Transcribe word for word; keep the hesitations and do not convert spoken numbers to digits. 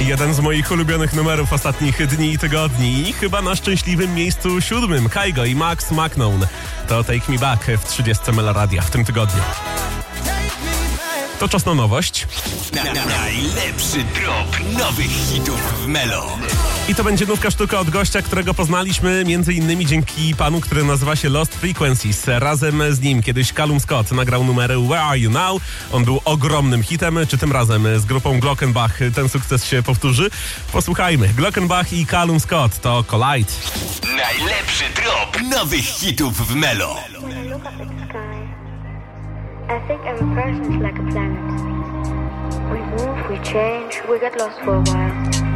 Jeden z moich ulubionych numerów ostatnich dni i tygodni i chyba na szczęśliwym miejscu siódmym. Kygo i Max McKnown. To Take Me Back w trzydziestce Meloradia w tym tygodniu. To czas na nowość. Na, na, najlepszy drop nowych hitów w Melo. I to będzie nówka sztuka od gościa, którego poznaliśmy między innymi dzięki panu, który nazywa się Lost Frequencies. Razem z nim kiedyś Callum Scott nagrał numery Where Are You Now? On był ogromnym hitem. Czy tym razem z grupą Glockenbach ten sukces się powtórzy? Posłuchajmy. Glockenbach i Callum Scott to Collide. Najlepszy drop nowych hitów w Melo. I think every person's like a planet. We move, we change, we get lost for a while.